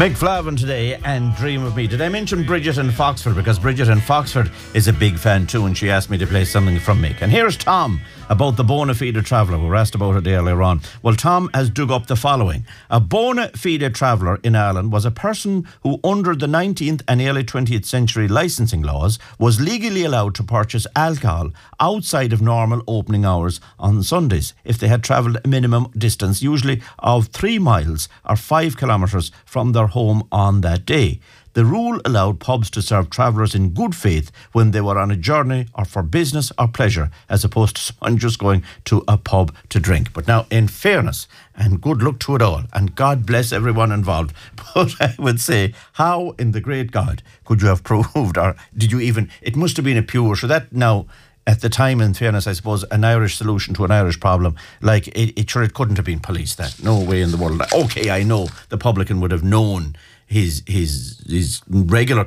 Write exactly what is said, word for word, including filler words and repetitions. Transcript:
Mick Flavin today and Dream of Me. Did I mention Bridget in Foxford? Because Bridget in Foxford is a big fan too, and she asked me to play something from Mick. And here's Tom about the bona fide traveller. We were asked about it earlier on. Well, Tom has dug up the following. A bona fide traveller in Ireland was a person who, under the nineteenth and early twentieth century licensing laws, was legally allowed to purchase alcohol outside of normal opening hours on Sundays if they had travelled a minimum distance, usually of three miles or five kilometres from their home on that day. The rule allowed pubs to serve travellers in good faith when they were on a journey or for business or pleasure, as opposed to someone just going to a pub to drink. But now, in fairness, and good luck to it all, and God bless everyone involved, but I would say, how in the great God could you have proved, or did you even, it must have been a pure, so that now, at the time, in fairness, I suppose, an Irish solution to an Irish problem, like, it, it sure, it couldn't have been police, that. No way in the world. Okay, I know the publican would have known his his his regular